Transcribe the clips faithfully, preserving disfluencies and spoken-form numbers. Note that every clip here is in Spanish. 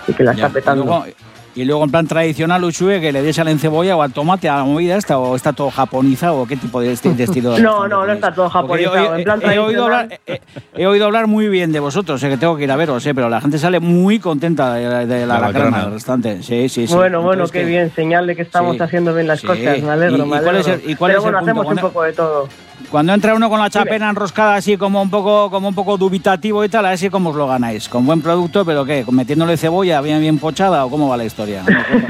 y que la ya, está petando. Y luego, y luego en plan tradicional, Uxue, que le des al encebolla o al tomate a la movida esta, o está todo japonizado, o qué tipo de, de estilo. No, no, no está todo japonizado. He, en plan he, he, oído hablar, he, he oído hablar muy bien de vosotros, sé que tengo que ir a veros, eh, pero la gente sale muy contenta de, de la alacrana del restaurante. Sí, sí, sí. Bueno, bueno, Entonces, qué que, bien, señal de que estamos sí, haciendo bien las sí. cosas, me alegro, ¿Y, me alegro. ¿Y cuál es el, y cuál pero es bueno, el hacemos punto? un poco de todo. Cuando entra uno con la chapela enroscada así como un poco como un poco dubitativo y tal, a ver si cómo os lo ganáis. Con buen producto, pero ¿qué? ¿Metiéndole cebolla bien bien pochada o cómo va la historia?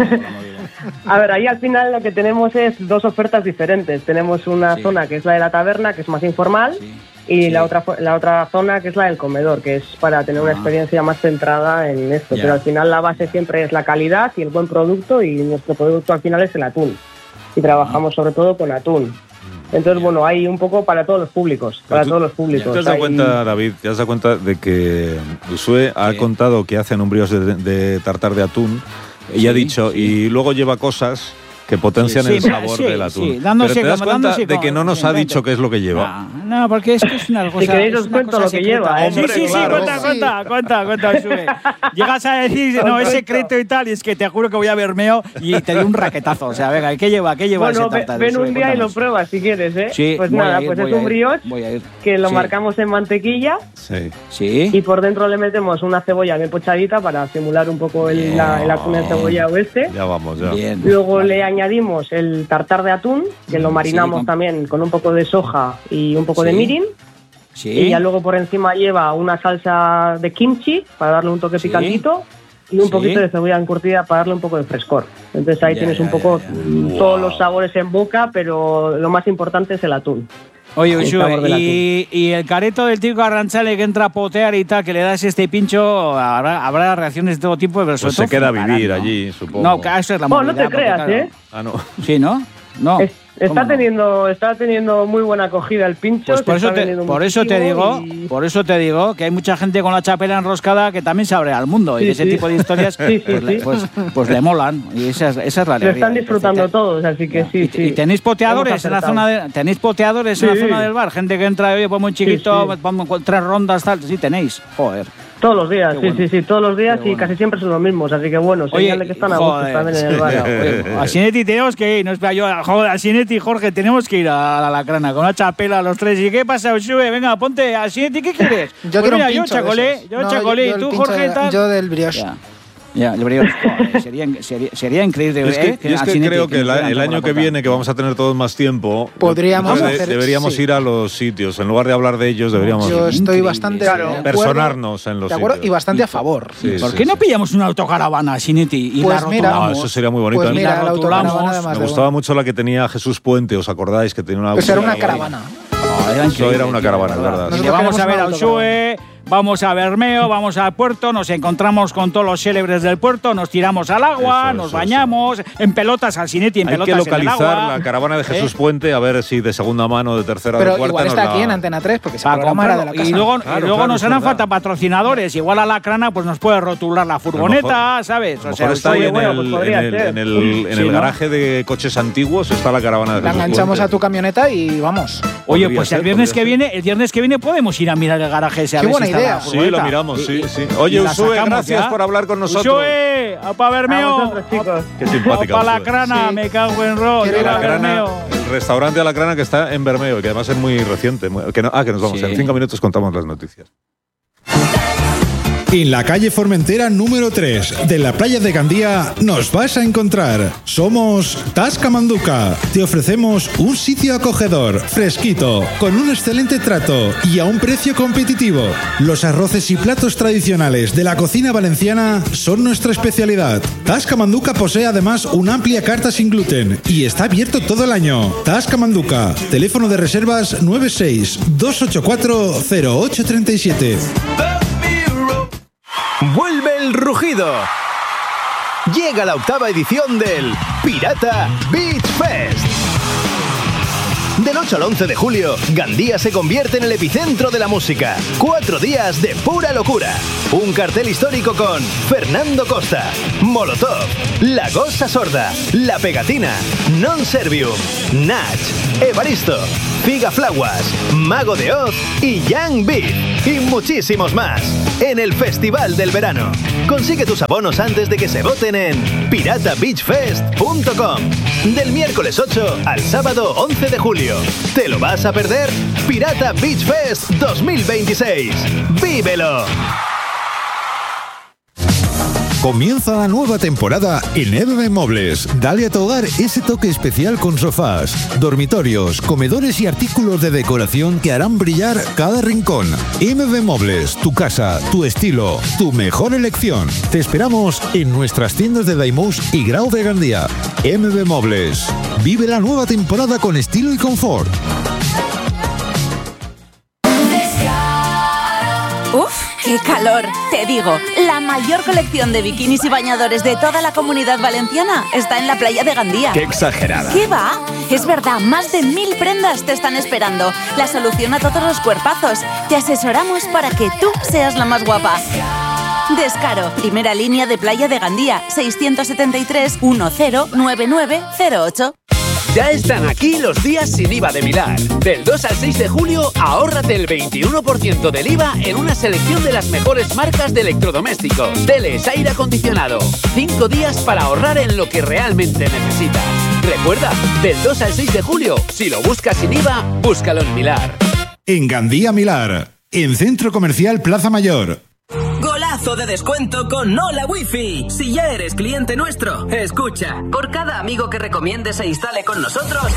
A ver, ahí al final lo que tenemos es dos ofertas diferentes. Tenemos una sí. zona que es la de la taberna, que es más informal, sí. y sí. la otra la otra zona que es la del comedor, que es para tener una ah. experiencia más centrada en esto. Yeah. Pero al final la base siempre es la calidad y el buen producto, y nuestro producto al final es el atún. Y trabajamos ah. sobre todo con atún. Entonces, bueno, hay un poco para todos los públicos, para tú, todos los públicos. ¿Te has dado hay... cuenta, David, te has dado cuenta de que Uxue ha sí. contado que hacen un brioche de, de tartar de atún y sí, ha dicho, sí. y luego lleva cosas que potencian sí, sí, el sabor sí, del atún. Sí, dándose, pero te das como, cuenta dándose, de que no nos ha dicho qué es lo que lleva. No, no, porque es que es una cosa. Si queréis os cuento lo que lleva. ¿eh? Sí, sí, sí, claro. cuenta, cuenta, cuenta, cuenta, Uxue. Llegas a decir, no, es secreto y tal, y es que te juro que voy a Bermeo y te doy un raquetazo. O sea, venga, ¿qué lleva? ¿Qué lleva bueno, ese tartar? Ven un día y lo pruebas si quieres, ¿eh? Sí, pues nada, ir, pues es un brioche que lo sí. marcamos en mantequilla. Sí. Sí. Y por dentro le metemos una cebolla bien pochadita para simular un poco el, la, el atún de cebolla oeste. Ya vamos, ya. Bien. Luego le añadimos el tartar de atún, que lo marinamos sí, con... también con un poco de soja y un poco sí. de mirin. Sí. Y ya luego por encima lleva una salsa de kimchi para darle un toque sí. picantito y un sí. poquito de cebolla encurtida para darle un poco de frescor. Entonces ahí ya, tienes ya, un poco ya, ya. todos Wow. los sabores en boca, pero lo más importante es el atún. Oye, Uxue, y, y el careto del tío Arranchale que entra a potear y tal, que le das este pincho, habrá, habrá reacciones de todo tipo, pero sobre pues todo se queda a vivir ¿no? allí, supongo. No, eso es la movilidad. No, no te creas, porque, claro, ¿eh? Ah, no. Sí, ¿no? No. Es, está no? teniendo está teniendo muy buena acogida el pincho. Pues por eso te, por eso te digo, y... por eso te digo que hay mucha gente con la chapela enroscada que también se abre al mundo sí, y ese sí. tipo de historias sí, sí, pues, sí. Le, pues, pues le molan y esa es, esa es la alegría. Lo están disfrutando entonces, todos, así que sí, y, sí. Y tenéis poteadores en la zona de, tenéis poteadores sí. en la zona del bar, gente que entra, oye, pues muy chiquito, sí, sí. vamos con tres rondas tal, sí tenéis. Joder. Todos los días, Qué sí, bueno. sí, sí, todos los días Qué y bueno. casi siempre son los mismos, así que bueno, señal de que están a gusto también en el bar. A Sinetti tenemos que ir, no espera yo, joder, a Sinetti y Jorge tenemos que ir a la Alacrana con una chapela a los tres. ¿Y qué pasa, Uxue? Venga, ponte a Sinetti, ¿qué quieres? Yo pues quiero mira, un pincho yo chacolé, yo no, chacolé, yo, yo y tú, Jorge, de, tal. Yo del brioche. Ya. Ya, el brioche, joder, sería, sería, sería increíble. Es que, ¿eh? es que creo que la, el año que viene, que vamos a tener todos más tiempo, podríamos de, hacer, deberíamos sí. ir a los sitios. En lugar de hablar de ellos, deberíamos Yo estoy bastante claro. de personarnos en los de acuerdo, sitios. Y bastante a favor. Sí, ¿Por sí, qué sí. no pillamos una autocaravana, Sinetti, y pues la mira, rotulamos? No, eso sería muy bonito. Pues mira, la la rotulamos. Me gustaba mucho la que tenía Jesús Puente, ¿os acordáis? Que tenía una. Pues era una caravana. No, era, Eso era una caravana, es verdad. Y le vamos a ver a Uxue, vamos a Bermeo, vamos al puerto, nos encontramos con todos los célebres del puerto, nos tiramos al agua, eso, nos eso, bañamos, eso. en pelotas al Sinetti, en Hay pelotas que localizar en el agua. la caravana de Jesús ¿Eh? Puente, a ver si de segunda mano, de tercera, Pero de cuarta. igual está la... aquí en Antena tres, porque esa Para programa era de la casa. Y luego, claro, y luego claro, nos harán verdad. falta patrocinadores. Igual a la Crana pues nos puede rotular la furgoneta, mejor, ¿sabes? A lo O sea, mejor está ahí en bueno, el, pues podría en el, ser. en el, en Sí, el ¿no? garaje de coches antiguos, está la caravana de La Jesús enganchamos Puente. a tu camioneta y vamos. Oye, Podría pues ser, el viernes podría que viene, el viernes que viene podemos ir a mirar el garaje ese. A Qué ver buena si está idea. la Sí, furgoneta. lo miramos, sí, Y- sí. y Oye, la Uxue, sacamos gracias ya. por hablar con nosotros. Uxue, a pa A Bermeo. vosotros, chicos. Qué simpática. Para la Uxue. Crana, Sí. me cago en rock. Quiero ir viva a La Crana, Bermeo. el restaurante Alacrana que está en Bermeo, que además es muy reciente. muy- que no- ah, que nos vamos. Sí. En cinco minutos contamos las noticias. En la calle Formentera número tres de la playa de Gandía nos vas a encontrar. Somos Tasca Manduca. Te ofrecemos un sitio acogedor, fresquito, con un excelente trato y a un precio competitivo. Los arroces y platos tradicionales de la cocina valenciana son nuestra especialidad. Tasca Manduca posee además una amplia carta sin gluten y está abierto todo el año. Tasca Manduca. Teléfono de reservas nueve seis dos ocho cuatro cero ocho tres siete. ¡Vuelve el rugido! Llega la octava edición del Pirata Beach Fest. Del ocho al once de julio, Gandía se convierte en el epicentro de la música. Cuatro días de pura locura. Un cartel histórico con Fernando Costa, Molotov, La Gosa Sorda, La Pegatina, Non Servium, Nach, Evaristo, Figaflaguas, Mago de Oz y Young Beat. Y muchísimos más. En el Festival del Verano. Consigue tus abonos antes de que se voten en pirata beach fest punto com. Del miércoles ocho al sábado once de julio. ¿Te lo vas a perder? Pirata Beach Fest dos mil veintiséis. ¡Vívelo! Comienza la nueva temporada en M B Muebles. Dale a tu hogar ese toque especial con sofás, dormitorios, comedores y artículos de decoración que harán brillar cada rincón. M B Muebles, tu casa, tu estilo, tu mejor elección. Te esperamos en nuestras tiendas de Daimús y Grau de Gandía. M B Muebles. Vive la nueva temporada con estilo y confort. ¡Uf! ¡Qué calor! Te digo, la mayor colección de bikinis y bañadores de toda la Comunidad Valenciana está en la playa de Gandía. ¡Qué exagerada! ¿Qué va? Es verdad, más de mil prendas te están esperando. La solución a todos los cuerpazos. Te asesoramos para que tú seas la más guapa. Descaro, primera línea de playa de Gandía, seiscientos setenta y tres, diez, noventa y nueve cero ocho. Ya están aquí los días sin I V A de Milar. Del dos al seis de julio, ahórrate el veintiuno por ciento del I V A en una selección de las mejores marcas de electrodomésticos. Teles, aire acondicionado. Cinco días para ahorrar en lo que realmente necesitas. Recuerda, del dos al seis de julio, si lo buscas sin I V A, búscalo en Milar. En Gandía Milar, en Centro Comercial Plaza Mayor. Golazo de descuento con Hola Wifi. Si ya eres cliente nuestro, escucha. Por cada amigo que recomiendes e instale con nosotros,